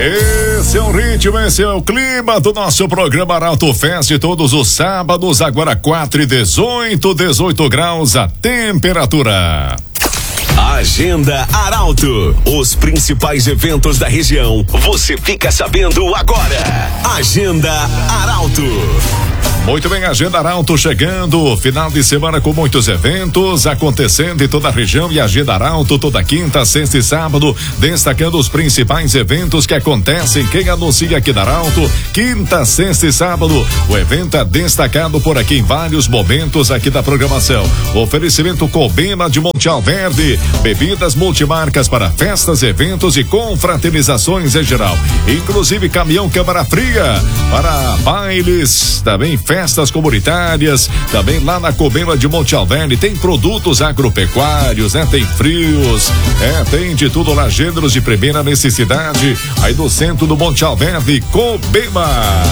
Esse é o ritmo, esse é o clima do nosso programa Arauto Fest, todos os sábados, agora 4:18, 18 graus a temperatura. Agenda Arauto, os principais eventos da região, você fica sabendo agora. Agenda Arauto. Muito bem, Agenda Arauto chegando, final de semana com muitos eventos acontecendo em toda a região e Agenda Arauto toda quinta, sexta e sábado, destacando os principais eventos que acontecem. Quem anuncia aqui da Arauto, quinta, sexta e sábado, o evento é destacado por aqui em vários momentos aqui da programação. Oferecimento Cobema de Monte Alverde, bebidas multimarcas para festas, eventos e confraternizações em geral, inclusive caminhão Câmara Fria para bailes, também festas comunitárias, também lá na Cobema de Monte Alverne tem produtos agropecuários, né? Tem frios, tem de tudo lá, gêneros de primeira necessidade, aí do centro do Monte Alverne, Cobema.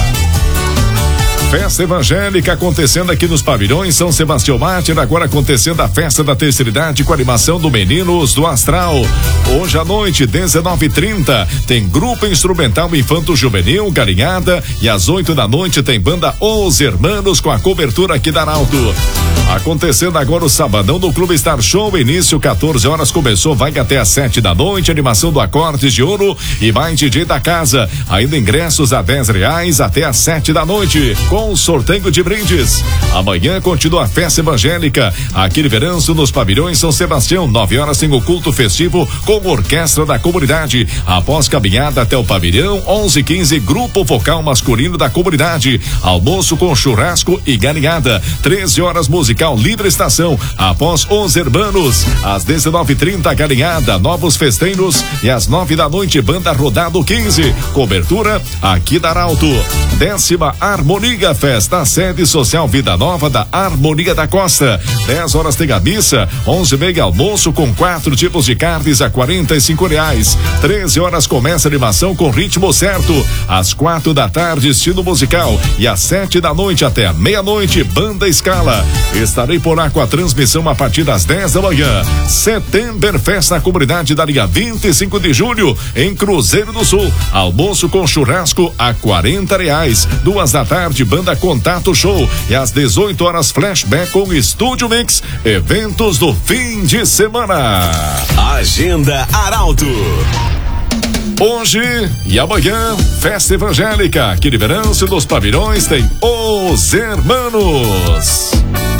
Festa evangélica acontecendo aqui nos pavilhões São Sebastião Mártir, agora acontecendo a festa da terceira idade com a animação do Meninos do Astral. Hoje à noite, 19h30, tem grupo instrumental infanto juvenil, galinhada, e às 8 da noite tem banda Os Hermanos com a cobertura aqui da Arauto. Acontecendo agora o sabadão do Clube Star Show, início 14 horas, começou, vai até às 7 da noite, animação do Acordes de Ouro e mais DJ da casa, ainda ingressos a R$10 até às 7 da noite, com sorteio de brindes. Amanhã continua a festa evangélica aqui em Veranço, nos pavilhões São Sebastião, 9 horas tem o culto festivo com orquestra da comunidade. Após caminhada até o pavilhão, 11h15, grupo vocal masculino da comunidade, almoço com churrasco e galinhada, 13 horas musical livre estação. Após Os Hermanos, às 19h30, galinhada, novos festeiros e às 9 da noite, banda Rodado 15, cobertura aqui da Arauto. 10ª Harmonia Festa, sede social Vida Nova da Harmonia da Costa. 10 horas tem a missa, 11h30 almoço com 4 tipos de carnes a R$45. 13 horas começa a animação com ritmo certo. Às 4 da tarde, estilo musical. E às 7 da noite até a meia-noite, banda Escala. Estarei por lá com a transmissão a partir das 10 da manhã. Setembro-Fest na comunidade da linha 25 de julho, em Cruzeiro do Sul. Almoço com churrasco a R$40. 2 da tarde, banda Contato Show. E às 18 horas, flashback com Estúdio Mix. Eventos do fim de semana. Agenda Arauto. Hoje e amanhã, festa evangélica aqui de Veranço, dos pavilhões tem Os Hermanos.